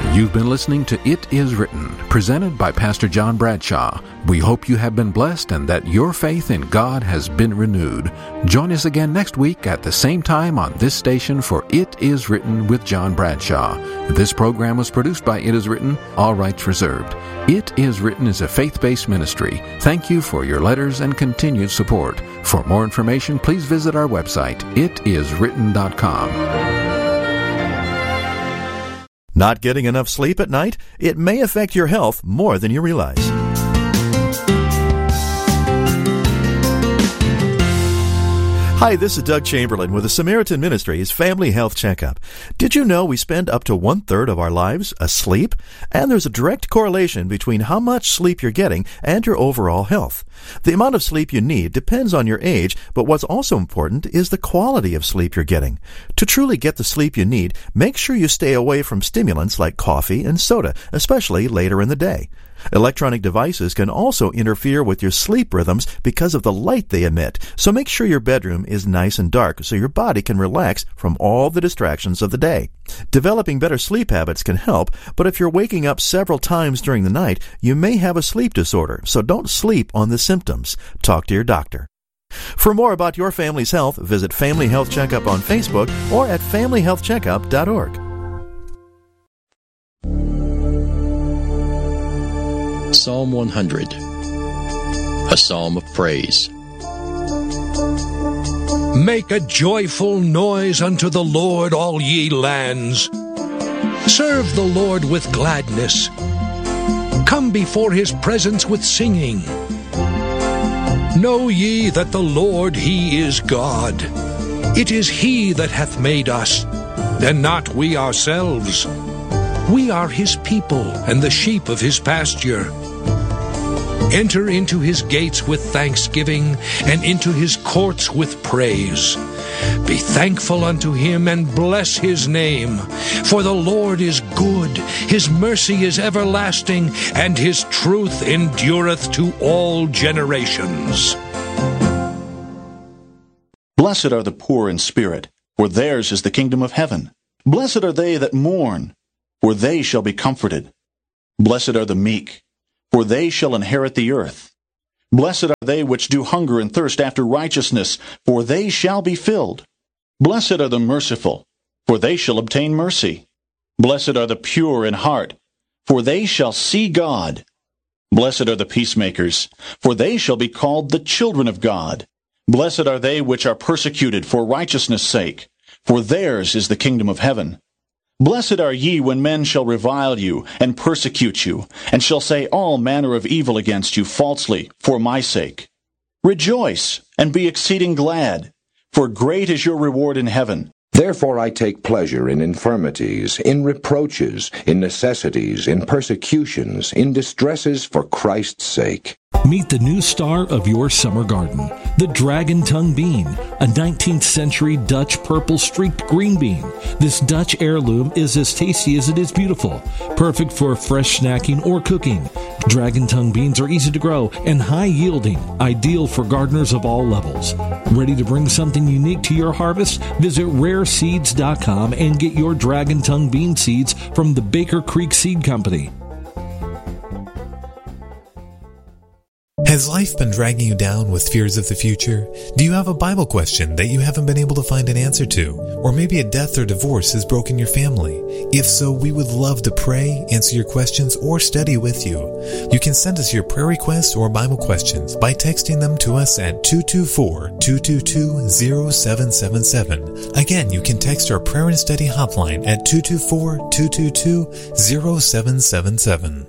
You've been listening to It Is Written, presented by Pastor John Bradshaw. We hope you have been blessed and that your faith in God has been renewed. Join us again next week at the same time on this station for It Is Written with John Bradshaw. This program was produced by It Is Written, all rights reserved. It Is Written is a faith-based ministry. Thank you for your letters and continued support. For more information, please visit our website, itiswritten.com. Not getting enough sleep at night? It may affect your health more than you realize. Hi, this is Doug Chamberlain with the Samaritan Ministries Family Health Checkup. Did you know we spend up to 1/3 of our lives asleep? And there's a direct correlation between how much sleep you're getting and your overall health. The amount of sleep you need depends on your age, but what's also important is the quality of sleep you're getting. To truly get the sleep you need, make sure you stay away from stimulants like coffee and soda, especially later in the day. Electronic devices can also interfere with your sleep rhythms because of the light they emit, so make sure your bedroom is nice and dark so your body can relax from all the distractions of the day. Developing better sleep habits can help, but if you're waking up several times during the night, you may have a sleep disorder, so don't sleep on the symptoms. Talk to your doctor. For more about your family's health, visit Family Health Checkup on Facebook or at familyhealthcheckup.org. Psalm 100, a psalm of praise. Make a joyful noise unto the Lord, all ye lands. Serve the Lord with gladness. Come before his presence with singing. Know ye that the Lord, he is God. It is he that hath made us, and not we ourselves. We are his people, and the sheep of his pasture. Enter into his gates with thanksgiving, and into his courts with praise. Be thankful unto him, and bless his name. For the Lord is good, his mercy is everlasting, and his truth endureth to all generations. Blessed are the poor in spirit, for theirs is the kingdom of heaven. Blessed are they that mourn, for they shall be comforted. Blessed are the meek, for they shall inherit the earth. Blessed are they which do hunger and thirst after righteousness, for they shall be filled. Blessed are the merciful, for they shall obtain mercy. Blessed are the pure in heart, for they shall see God. Blessed are the peacemakers, for they shall be called the children of God. Blessed are they which are persecuted for righteousness' sake, for theirs is the kingdom of heaven. Blessed are ye when men shall revile you, and persecute you, and shall say all manner of evil against you falsely, for my sake. Rejoice, and be exceeding glad, for great is your reward in heaven. Therefore I take pleasure in infirmities, in reproaches, in necessities, in persecutions, in distresses for Christ's sake. Meet the new star of your summer garden, the dragon tongue bean, a 19th century Dutch purple streaked green bean. This Dutch heirloom is as tasty as it is beautiful, perfect for fresh snacking or cooking. Dragon tongue beans are easy to grow and high yielding, ideal for gardeners of all levels. Ready to bring something unique to your harvest? Visit rareseeds.com and get your dragon tongue bean seeds from the Baker Creek Seed Company. Has life been dragging you down with fears of the future? Do you have a Bible question that you haven't been able to find an answer to? Or maybe a death or divorce has broken your family? If so, we would love to pray, answer your questions, or study with you. You can send us your prayer requests or Bible questions by texting them to us at 224-222-0777. Again, you can text our prayer and study hotline at 224-222-0777.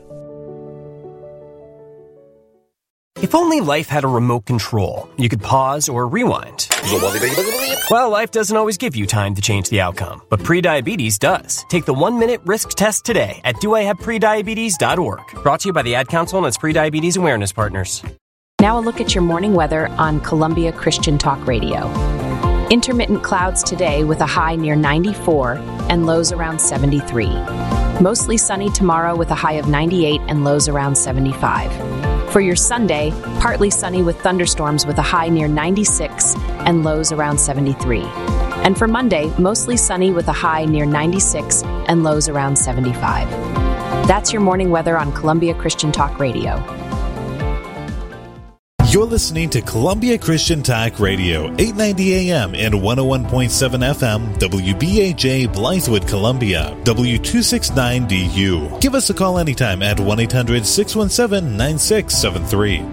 If only life had a remote control, you could pause or rewind. Well, life doesn't always give you time to change the outcome, but prediabetes does. Take the 1-minute risk test today at doihaveprediabetes.org. Brought to you by the Ad Council and its Prediabetes Awareness Partners. Now a look at your morning weather on Columbia Christian Talk Radio. Intermittent clouds today with a high near 94 and lows around 73. Mostly sunny tomorrow with a high of 98 and lows around 75. For your Sunday, partly sunny with thunderstorms with a high near 96 and lows around 73. And for Monday, mostly sunny with a high near 96 and lows around 75. That's your morning weather on Columbia Christian Talk Radio. You're listening to Columbia Christian Talk Radio, 890 AM and 101.7 FM, WBAJ Blythewood, Columbia, W269DU. Give us a call anytime at 1-800-617-9673.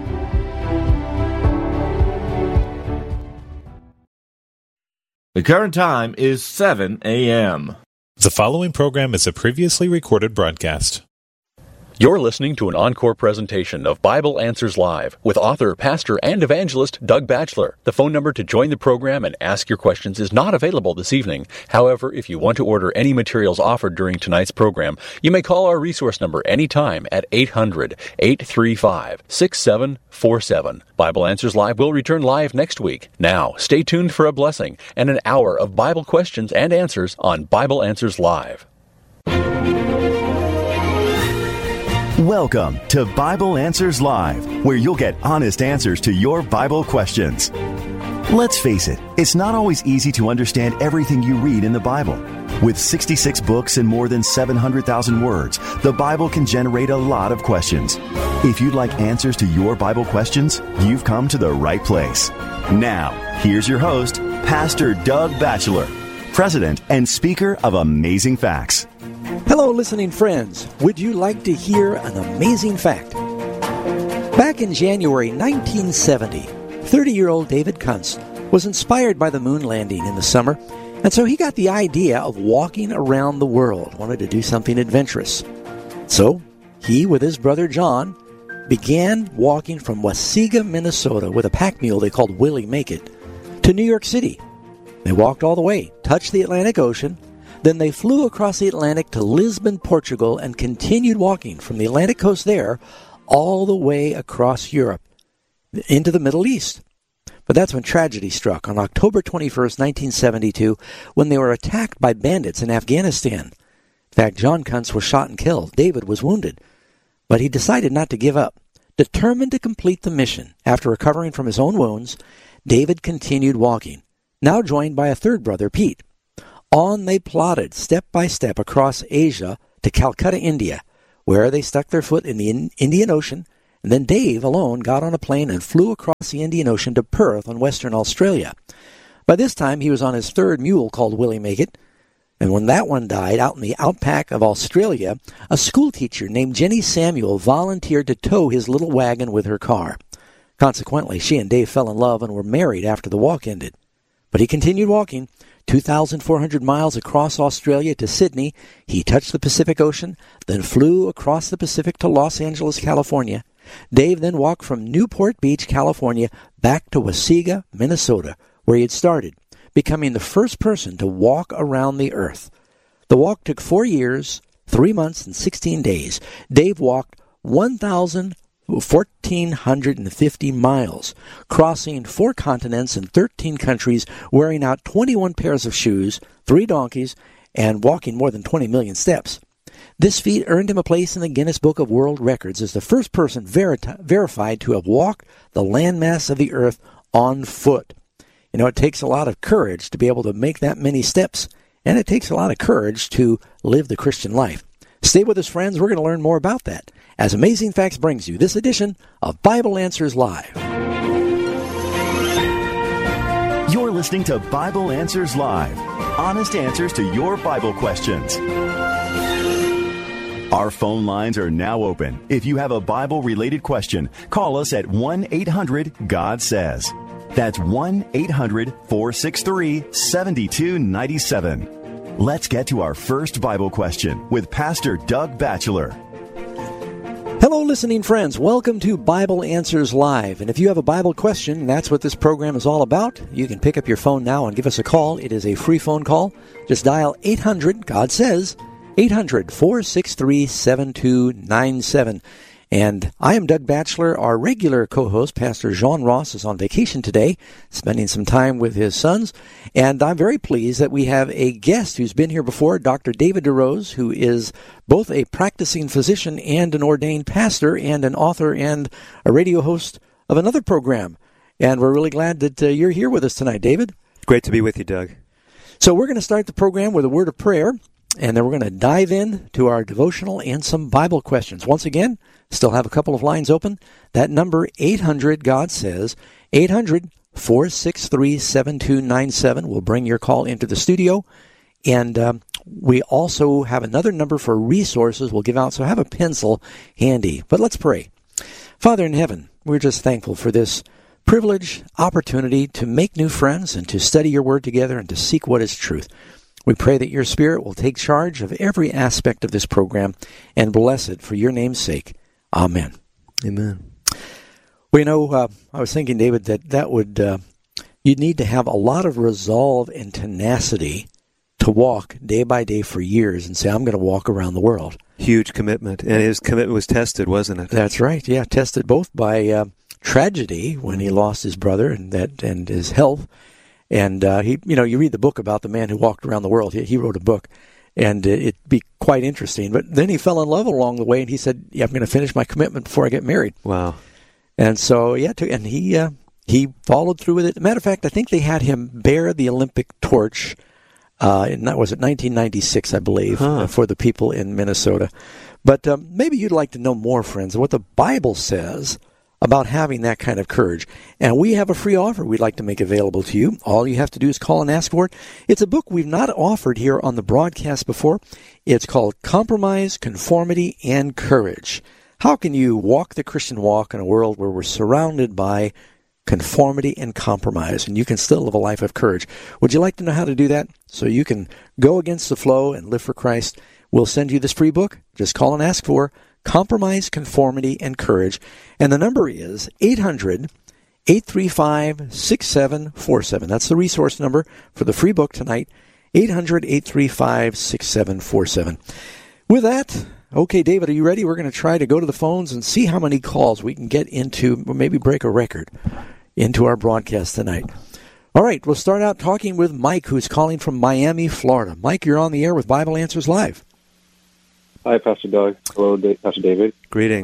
The current time is 7 a.m. The following program is a previously recorded broadcast. You're listening to an encore presentation of Bible Answers Live with author, pastor, and evangelist Doug Batchelor. The phone number to join the program and ask your questions is not available this evening. However, if you want to order any materials offered during tonight's program, you may call our resource number anytime at 800-835-6747. Bible Answers Live will return live next week. Now, stay tuned for a blessing and an hour of Bible questions and answers on Bible Answers Live. Welcome to Bible Answers Live, where you'll get honest answers to your Bible questions. Let's face it, it's not always easy to understand everything you read in the Bible. With 66 books and more than 700,000 words, the Bible can generate a lot of questions. If you'd like answers to your Bible questions, you've come to the right place. Now, here's your host, Pastor Doug Batchelor, president and speaker of Amazing Facts. Hello, listening friends. Would you like to hear an amazing fact? Back in January 1970, 30-year-old David Kuntz was inspired by the moon landing in the summer, and so he got the idea of walking around the world, wanted to do something adventurous. So he, with his brother John, began walking from Waseega, Minnesota, with a pack mule they called Willie Make-It, to New York City. They walked all the way, touched the Atlantic Ocean. Then they flew across the Atlantic to Lisbon, Portugal, and continued walking from the Atlantic coast there all the way across Europe into the Middle East. But that's when tragedy struck on October 21st, 1972, when they were attacked by bandits in Afghanistan. In fact, John Kuntz was shot and killed. David was wounded. But he decided not to give up. Determined to complete the mission, after recovering from his own wounds, David continued walking, now joined by a third brother, Pete. On they plodded, step by step, across Asia to Calcutta, India, where they stuck their foot in the Indian Ocean, and then Dave alone got on a plane and flew across the Indian Ocean to Perth on Western Australia. By this time, he was on his third mule called Willie Make-It, and when that one died out in the outback of Australia, a schoolteacher named Jenny Samuel volunteered to tow his little wagon with her car. Consequently, she and Dave fell in love and were married after the walk ended. But he continued walking. 2,400 miles across Australia to Sydney, he touched the Pacific Ocean, then flew across the Pacific to Los Angeles, California. Dave then walked from Newport Beach, California, back to Waseega, Minnesota, where he had started, becoming the first person to walk around the earth. The walk took 4 years, 3 months, and 16 days. Dave walked 1,450 miles, crossing 4 continents and 13 countries, wearing out 21 pairs of shoes, 3 donkeys, and walking more than 20 million steps. This feat earned him a place in the Guinness Book of World Records as the first person verified to have walked the landmass of the earth on foot. You know, it takes a lot of courage to be able to make that many steps, and it takes a lot of courage to live the Christian life. Stay with us, friends. We're going to learn more about that as Amazing Facts brings you this edition of Bible Answers Live. You're listening to Bible Answers Live, honest answers to your Bible questions. Our phone lines are now open. If you have a Bible-related question, call us at 1-800-GOD-SAYS. That's 1-800-463-7297. Let's get to our first Bible question with Pastor Doug Batchelor. Hello, listening friends. Welcome to Bible Answers Live. And if you have a Bible question, that's what this program is all about. You can pick up your phone now and give us a call. It is a free phone call. Just dial 800-GOD-SAYS, 800-463-7297. And I am Doug Batchelor. Our regular co-host, Pastor John Ross, is on vacation today, spending some time with his sons. And I'm very pleased that we have a guest who's been here before, Dr. David DeRose, who is both a practicing physician and an ordained pastor and an author and a radio host of another program. And we're really glad that you're here with us tonight, David. Great to be with you, Doug. So we're going to start the program with a word of prayer. and then we're going to dive in to our devotional and some Bible questions. Once again, still have a couple of lines open. That number, 800-GOD-SAYS, 800-463-7297 will bring your call into the studio. And we also have another number for resources we'll give out, so have a pencil handy. But let's pray. Father in heaven, we're just thankful for this privilege, opportunity to make new friends and to study your word together and to seek what is truth. We pray that your Spirit will take charge of every aspect of this program and bless it for your name's sake. Amen. Amen. Well, you know, I was thinking, David, that would you'd need to have a lot of resolve and tenacity to walk day by day for years and say, I'm going to walk around the world. Huge commitment. And his commitment was tested, wasn't it? That's right. Yeah, tested both by tragedy when he lost his brother and his health. And you read the book about the man who walked around the world. He wrote a book, and it'd be quite interesting. But then he fell in love along the way, and he said, "Yeah, I'm going to finish my commitment before I get married." Wow! And so he followed through with it. Matter of fact, I think they had him bear the Olympic torch. Was it 1996, I believe, for the people in Minnesota. But maybe you'd like to know more, friends, what the Bible says about having that kind of courage. And we have a free offer we'd like to make available to you. All you have to do is call and ask for it. It's a book we've not offered here on the broadcast before. It's called Compromise, Conformity, and Courage. How can you walk the Christian walk in a world where we're surrounded by conformity and compromise, and you can still live a life of courage? Would you like to know how to do that so you can go against the flow and live for Christ? We'll send you this free book. Just call and ask for Compromise, Conformity, and Courage. And the number is 800-835-6747. That's the resource number for the free book tonight, 800-835-6747. With that, okay, David, are you ready? We're going to try to go to the phones and see how many calls we can get into, or maybe break a record, into our broadcast tonight. All right, we'll start out talking with Mike, who's calling from Miami, Florida. Mike, you're on the air with Bible Answers Live. Hi, Pastor Doug. Hello, Pastor David. Greetings.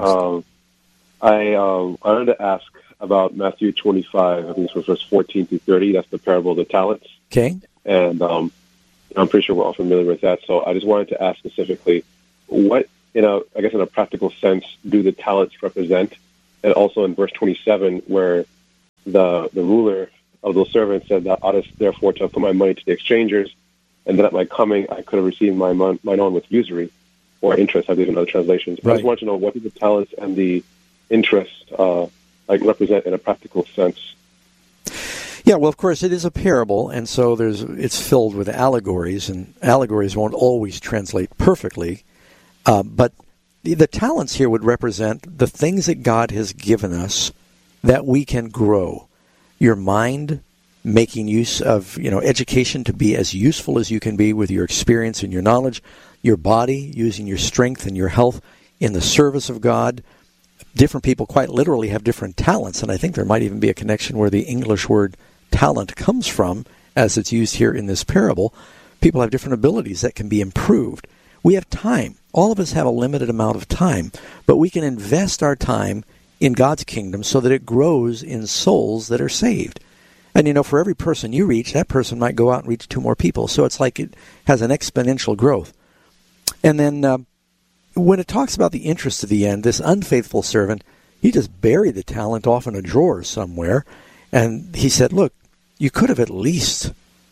I wanted to ask about Matthew 25. I think it's from verse 14 through 30. That's the parable of the talents. Okay. And I'm pretty sure we're all familiar with that. So I just wanted to ask specifically, what, in a practical sense, do the talents represent? And also in verse 27, where the ruler of those servants said that oughtest therefore to have put my money to the exchangers, and that at my coming I could have received mine own with usury, or interest, I believe in other translations. Right. I just wanted to know, what do the talents and the interest represent in a practical sense? Yeah, well, of course, it is a parable, and so it's filled with allegories, and allegories won't always translate perfectly. But the talents here would represent the things that God has given us that we can grow. Your mind, making use of education to be as useful as you can be with your experience and your knowledge. Your body, using your strength and your health in the service of God. Different people quite literally have different talents, and I think there might even be a connection where the English word talent comes from, as it's used here in this parable. People have different abilities that can be improved. We have time. All of us have a limited amount of time, but we can invest our time in God's kingdom so that it grows in souls that are saved. And for every person you reach, that person might go out and reach 2 more people. So it's like it has an exponential growth. And then when it talks about the interest of the end, this unfaithful servant, he just buried the talent off in a drawer somewhere. And he said, look, you could have at least,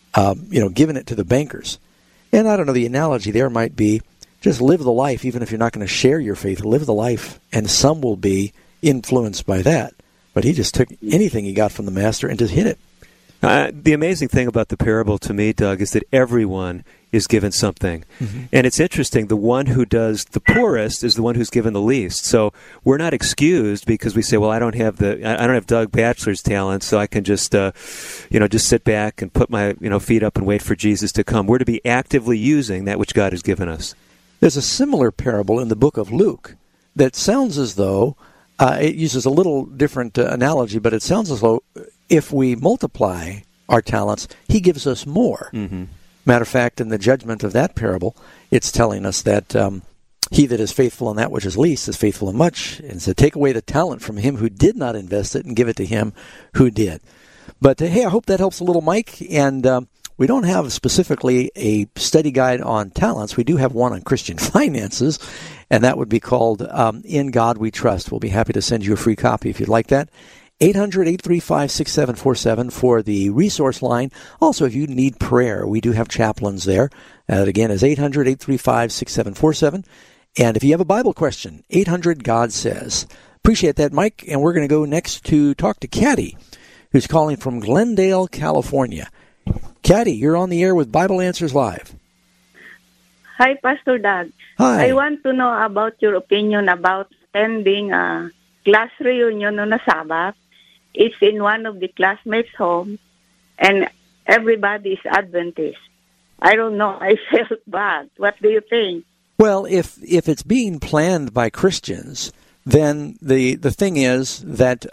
given it to the bankers. And I don't know, the analogy there might be just live the life, even if you're not going to share your faith, live the life, and some will be influenced by that. But he just took anything he got from the master and just hid it. The amazing thing about the parable to me, Doug, is that everyone is given something. Mm-hmm. And it's interesting, the one who does the poorest is the one who's given the least. So we're not excused because we say, well, I don't have Doug Batchelor's talent, so I can just sit back and put my feet up and wait for Jesus to come. We're to be actively using that which God has given us. There's a similar parable in the book of Luke that sounds as though it uses a little different analogy, but it sounds as though if we multiply our talents, he gives us more. Mm-hmm. Matter of fact, in the judgment of that parable, it's telling us that he that is faithful in that which is least is faithful in much, and so take away the talent from him who did not invest it and give it to him who did. But hey, I hope that helps a little, Mike, and we don't have specifically a study guide on talents. We do have one on Christian finances, and that would be called In God We Trust. We'll be happy to send you a free copy if you'd like that. 800-835-6747 for the resource line. Also, if you need prayer, we do have chaplains there. That again is 800-835-6747. And if you have a Bible question, 800-GOD-SAYS. Appreciate that, Mike. And we're going to go next to talk to Caddy, who's calling from Glendale, California. Caddy, you're on the air with Bible Answers Live. Hi, Pastor Doug. Hi. I want to know about your opinion about attending a class reunion on a Sabbath. It's in one of the classmates' home, and everybody is Adventist. I don't know. I felt bad. What do you think? Well, if it's being planned by Christians, then the thing is that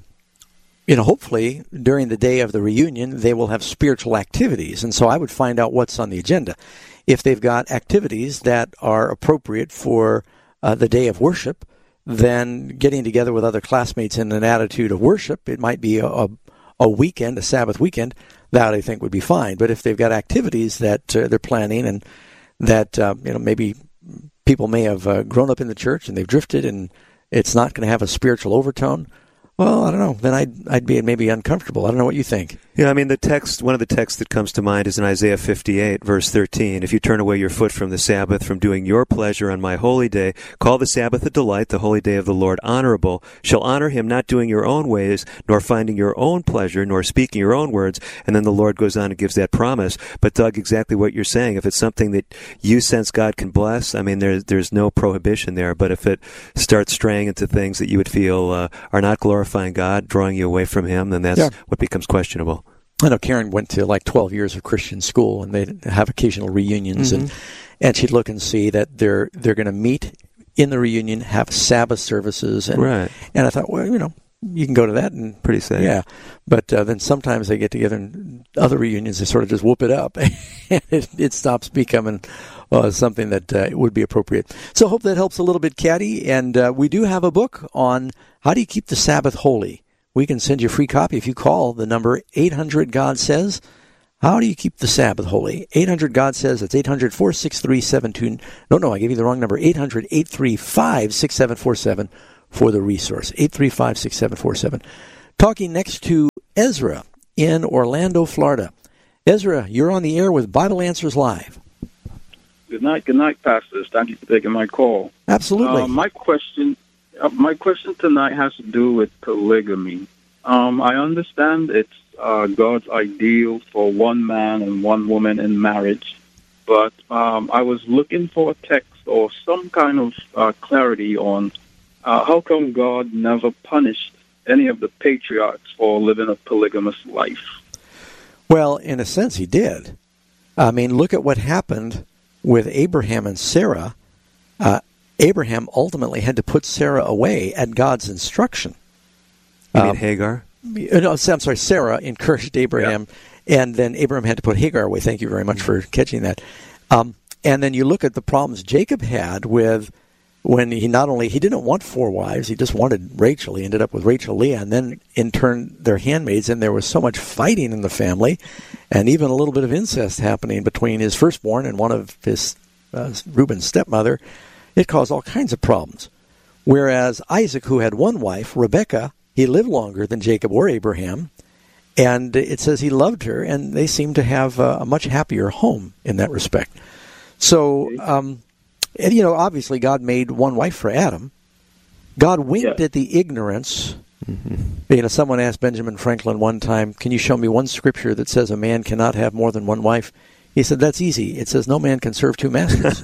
hopefully during the day of the reunion they will have spiritual activities, and so I would find out what's on the agenda. If they've got activities that are appropriate for the day of worship, then getting together with other classmates in an attitude of worship, it might be a weekend, a Sabbath weekend, that I think would be fine. But if they've got activities that they're planning and that maybe people may have grown up in the church and they've drifted and it's not going to have a spiritual overtone, well, I don't know. Then I'd be maybe uncomfortable. I don't know what you think. Yeah, I mean, one of the texts that comes to mind is in Isaiah 58, verse 13. If you turn away your foot from the Sabbath, from doing your pleasure on my holy day, call the Sabbath a delight, the holy day of the Lord honorable. Shall honor him, not doing your own ways, nor finding your own pleasure, nor speaking your own words. And then the Lord goes on and gives that promise. But Doug, exactly what you're saying. If it's something that you sense God can bless, I mean, there's no prohibition there. But if it starts straying into things that you would feel are not glorifying God, drawing you away from him, then that's what becomes questionable. I know Karen went to like 12 years of Christian school, and they have occasional reunions, and she'd look and see that they're going to meet in the reunion, have Sabbath services, and I thought, well, you can go to that and pretty safe. Yeah, but then sometimes they get together in other reunions, they sort of just whoop it up, and it stops becoming something that would be appropriate. So I hope that helps a little bit, Caddy. And we do have a book on how do you keep the Sabbath holy. We can send you a free copy if you call the number 800-GOD-SAYS. How do you keep the Sabbath holy? 800-GOD-SAYS. That's 800-463-72. No, I gave you the wrong number. 800-835-6747 for the resource. 835-6747. Talking next to Ezra in Orlando, Florida. Ezra, you're on the air with Bible Answers Live. Good night, pastors. Thank you for taking my call. Absolutely. My question tonight has to do with polygamy. I understand it's God's ideal for one man and one woman in marriage, but I was looking for a text or some kind of clarity on how come God never punished any of the patriarchs for living a polygamous life. Well, in a sense, he did. I mean, look at what happened with Abraham and Sarah. Abraham ultimately had to put Sarah away at God's instruction. You mean Hagar? No, I'm sorry, Sarah encouraged Abraham, and then Abraham had to put Hagar away. Thank you very much for catching that. And then you look at the problems Jacob had with when he didn't want 4 wives, he just wanted Rachel. He ended up with Rachel, Leah, and then in turn their handmaids, and there was so much fighting in the family, and even a little bit of incest happening between his firstborn and one of his Reuben's stepmother. It caused all kinds of problems. Whereas Isaac, who had 1 wife, Rebekah, he lived longer than Jacob or Abraham, and it says he loved her, and they seem to have a much happier home in that respect. So, obviously God made 1 wife for Adam. God winked at the ignorance. Someone asked Benjamin Franklin one time, can you show me one scripture that says a man cannot have more than 1 wife? He said, that's easy. It says no man can serve 2 masters.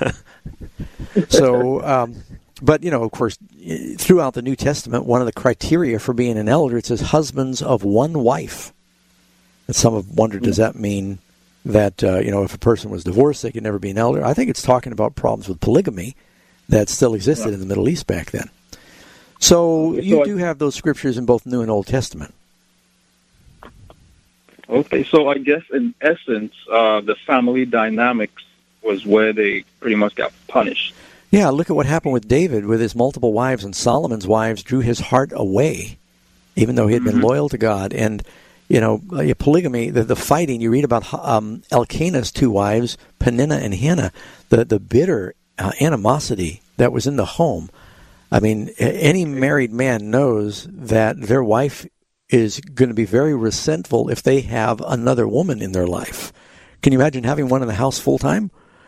So, but, of course, throughout the New Testament, one of the criteria for being an elder, it says husbands of 1 wife. And some have wondered, does that mean that, if a person was divorced, they could never be an elder? I think it's talking about problems with polygamy that still existed in the Middle East back then. So you do have those scriptures in both New and Old Testament. Okay, so I guess in essence, the family dynamics was where they pretty much got punished. Yeah, look at what happened with David with his multiple wives, and Solomon's wives drew his heart away, even though he had been loyal to God. And, polygamy, the fighting. You read about Elkanah's 2 wives, Peninnah and Hannah, the bitter animosity that was in the home. I mean, any married man knows that their wife is going to be very resentful if they have another woman in their life. Can you imagine having one in the house full time?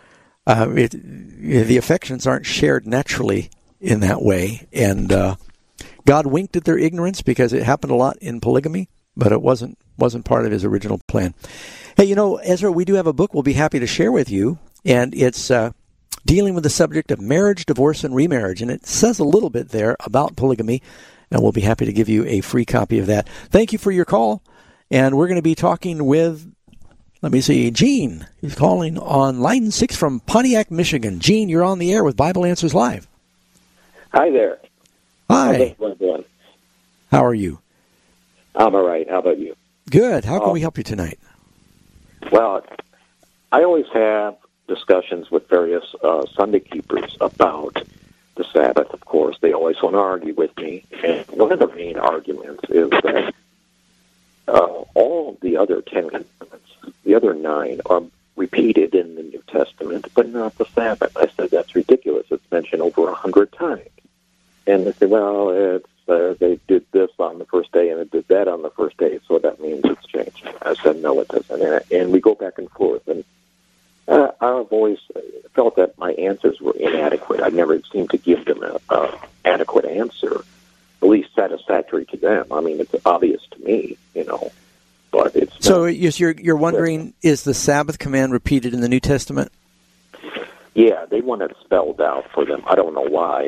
The affections aren't shared naturally in that way, and God winked at their ignorance because it happened a lot in polygamy, but it wasn't part of His original plan. Hey, Ezra, we do have a book we'll be happy to share with you, and it's dealing with the subject of marriage, divorce, and remarriage, and it says a little bit there about polygamy, and we'll be happy to give you a free copy of that. Thank you for your call, and we're going to be talking with, Gene. He's calling on line 6 from Pontiac, Michigan. Gene, you're on the air with Bible Answers Live. Hi there. Hi. How are you? I'm all right. How about you? Good. How can we help you tonight? Well, I always have discussions with various Sunday keepers about the Sabbath, of course. They always want to argue with me. And one of the main arguments is that all the other 10 commandments, the other 9, are repeated in the New Testament, but not the Sabbath. I said, that's ridiculous. It's mentioned over 100 times. And they say, well, it's they did this on the first day and it did that on the first day, so that means it's changed. I said, no, it doesn't. And we go back and forth. And I've always felt that my answers were inadequate. I never seemed to give them an adequate answer, at least satisfactory to them. I mean, it's obvious to me, but it's not. So you're wondering, is the Sabbath command repeated in the New Testament? Yeah, they want it spelled out for them. I don't know why.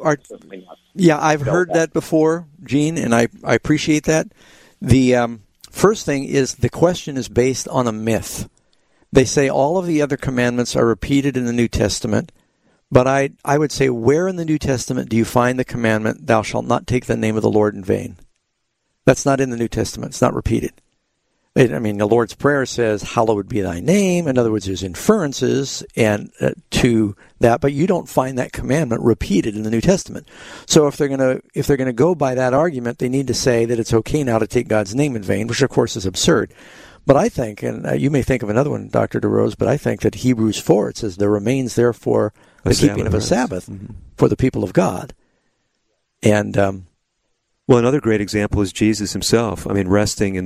I've heard that before, Gene, and I appreciate that. The first thing is the question is based on a myth. They say all of the other commandments are repeated in the New Testament, but I would say, where in the New Testament do you find the commandment, thou shalt not take the name of the Lord in vain? That's not in the New Testament. It's not repeated. The Lord's Prayer says, hallowed be thy name. In other words, there's inferences to that, but you don't find that commandment repeated in the New Testament. So if they're going to go by that argument, they need to say that it's okay now to take God's name in vain, which of course is absurd. But I think, and you may think of another one, Dr. DeRose, but I think that Hebrews 4, it says, there remains therefore the keeping of a Sabbath for the people of God. And well, another great example is Jesus himself. Resting in